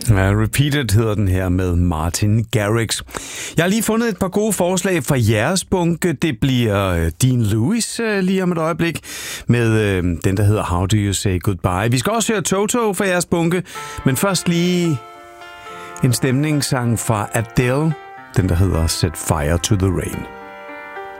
Repeated hedder den her med Martin Garrix. Jeg har lige fundet et par gode forslag fra jeres bunke. Det bliver Dean Lewis lige om et øjeblik med den, der hedder How Do You Say Goodbye. Vi skal også høre Toto fra jeres bunke, men først lige en stemningssang fra Adele, den der hedder Set Fire to the Rain.